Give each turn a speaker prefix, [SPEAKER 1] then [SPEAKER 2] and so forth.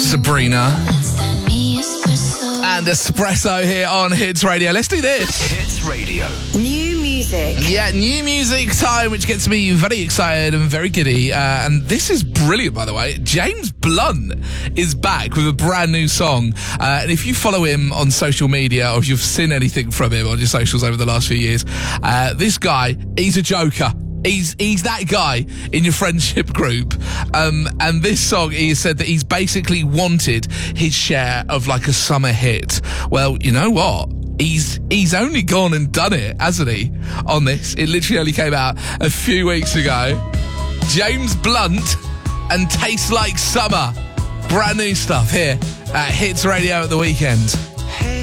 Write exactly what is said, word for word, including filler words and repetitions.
[SPEAKER 1] Sabrina and Espresso here on Hits Radio. Let's do this.
[SPEAKER 2] Hits Radio.
[SPEAKER 3] New music.
[SPEAKER 1] Yeah, new music time, which gets me very excited and very giddy. Uh, and this is brilliant, by the way. James Blunt is back with a brand new song. Uh, and if you follow him on social media, or if you've seen anything from him on your socials over the last few years, uh, this guy, he's a joker. He's he's that guy in your friendship group. Um, and this song, he said that he's basically wanted his share of like a summer hit. Well, you know what? He's he's only gone and done it, hasn't he, on this? It literally only came out a few weeks ago. James Blunt and Taste Like Summer. Brand new stuff here at Hits Radio at the weekend.